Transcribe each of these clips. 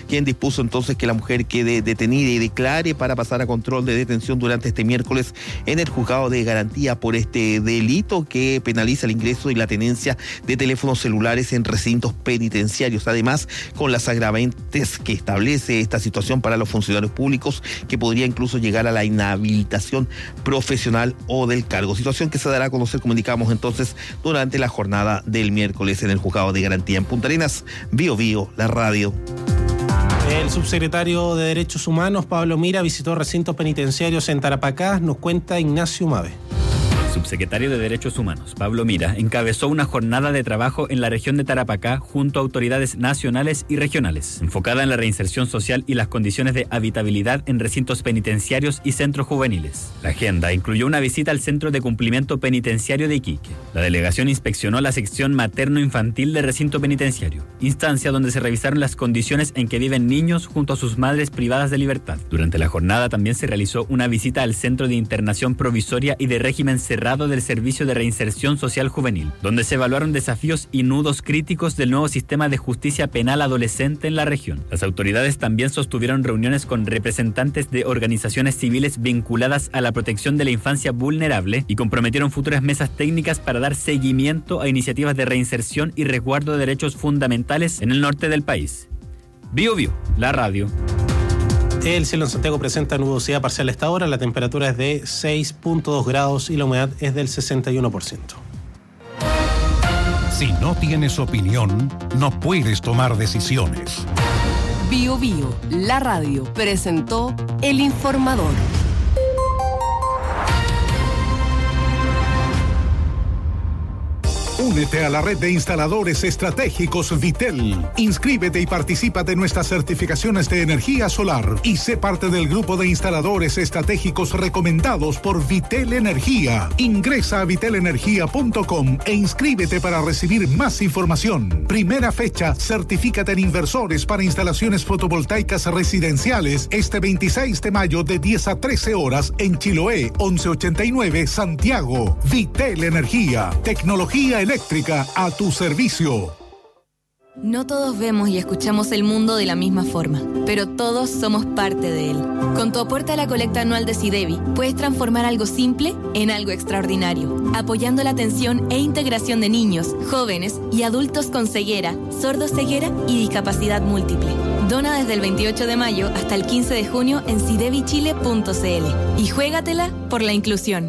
quien dispuso entonces que la mujer quede detenida y declare para pasar a control de detención durante este miércoles en el juzgado de garantía por este delito que penaliza el ingreso y la tenencia de teléfonos celulares en recintos penitenciarios. Además, con las agravantes que establece esta situación para los funcionarios públicos, que podría incluso llegar a la inhabilitación profesional o del cargo. Situación que se dará a conocer, como indicamos entonces, durante la jornada del miércoles en el juzgado de garantía en Punta Arenas. Bio Bio, la radio. El subsecretario de Derechos Humanos, Pablo Mira, visitó recintos penitenciarios en Tarapacá, nos cuenta Ignacio Mabe. El subsecretario de Derechos Humanos, Pablo Mira, encabezó una jornada de trabajo en la región de Tarapacá junto a autoridades nacionales y regionales, enfocada en la reinserción social y las condiciones de habitabilidad en recintos penitenciarios y centros juveniles. La agenda incluyó una visita al Centro de Cumplimiento Penitenciario de Iquique. La delegación inspeccionó la sección materno-infantil del recinto penitenciario, instancia donde se revisaron las condiciones en que viven niños junto a sus madres privadas de libertad. Durante la jornada también se realizó una visita al Centro de Internación Provisoria y de Régimen Cerrado del Servicio de Reinserción Social Juvenil, donde se evaluaron desafíos y nudos críticos del nuevo sistema de justicia penal adolescente en la región. Las autoridades también sostuvieron reuniones con representantes de organizaciones civiles vinculadas a la protección de la infancia vulnerable y comprometieron futuras mesas técnicas para dar seguimiento a iniciativas de reinserción y resguardo de derechos fundamentales en el norte del país. Bio Bio, la radio. El cielo en Santiago presenta nubosidad parcial a esta hora, la temperatura es de 6.2 grados y la humedad es del 61%. Si no tienes opinión, no puedes tomar decisiones. Bio Bio, la radio, presentó El Informador. Únete a la red de instaladores estratégicos Vitel. Inscríbete y participa de nuestras certificaciones de energía solar y sé parte del grupo de instaladores estratégicos recomendados por Vitel Energía. Ingresa a vitelenergia.com e inscríbete para recibir más información. Primera fecha, certifícate en inversores para instalaciones fotovoltaicas residenciales este 26 de mayo de 10 a 13 horas en Chiloé, 1189 Santiago. Vitel Energía, tecnología eléctrica a tu servicio. No todos vemos y escuchamos el mundo de la misma forma, pero todos somos parte de él. Con tu aporte a la colecta anual de SIDEBI, puedes transformar algo simple en algo extraordinario, apoyando la atención e integración de niños, jóvenes y adultos con ceguera, sordoceguera y discapacidad múltiple. Dona desde el 28 de mayo hasta el 15 de junio en sidebichile.cl y juégatela por la inclusión.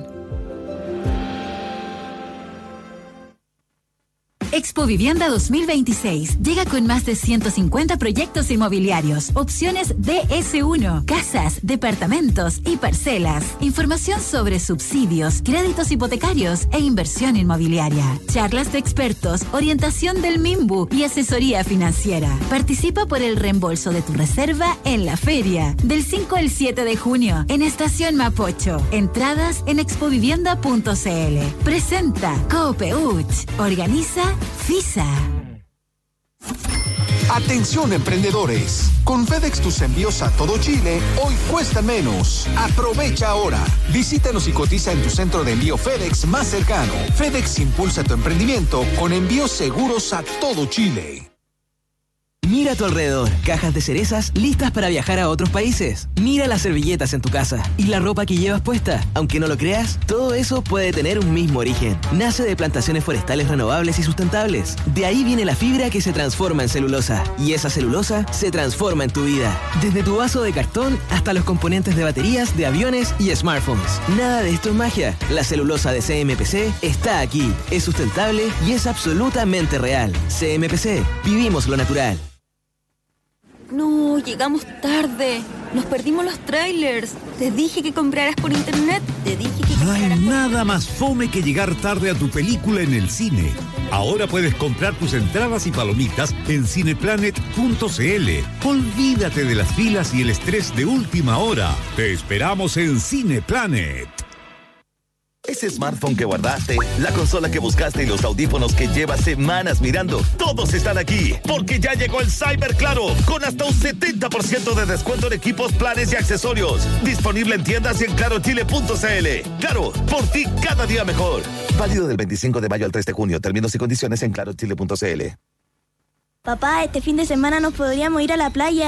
Expo Vivienda 2026 llega con más de 150 proyectos inmobiliarios, opciones DS1, casas, departamentos y parcelas, información sobre subsidios, créditos hipotecarios e inversión inmobiliaria, charlas de expertos, orientación del MIMBU y asesoría financiera. Participa por el reembolso de tu reserva en la feria del 5 al 7 de junio en Estación Mapocho. Entradas en expovivienda.cl. Presenta Coopeuch. Organiza FISA. Atención emprendedores, con FedEx tus envíos a todo Chile hoy cuestan menos. Aprovecha ahora. Visítanos y cotiza en tu centro de envío FedEx más cercano. FedEx impulsa tu emprendimiento con envíos seguros a todo Chile. Mira a tu alrededor, cajas de cerezas listas para viajar a otros países. Mira las servilletas en tu casa y la ropa que llevas puesta. Aunque no lo creas, todo eso puede tener un mismo origen. Nace de plantaciones forestales renovables y sustentables. De ahí viene la fibra que se transforma en celulosa. Y esa celulosa se transforma en tu vida. Desde tu vaso de cartón hasta los componentes de baterías, de aviones y smartphones. Nada de esto es magia. La celulosa de CMPC está aquí. Es sustentable y es absolutamente real. CMPC, vivimos lo natural. No, llegamos tarde. Nos perdimos los trailers. Te dije que compraras por internet. No hay nada más fome que llegar tarde a tu película en el cine. Ahora puedes comprar tus entradas y palomitas en cineplanet.cl. Olvídate de las filas y el estrés de última hora. Te esperamos en Cineplanet. Ese smartphone que guardaste, la consola que buscaste y los audífonos que llevas semanas mirando, todos están aquí, porque ya llegó el Cyber Claro, con hasta un 70% de descuento en equipos, planes y accesorios. Disponible en tiendas y en clarochile.cl. Claro, por ti cada día mejor. Válido del 25 de mayo al 3 de junio. Términos y condiciones en clarochile.cl. Papá, este fin de semana nos podríamos ir a la playa.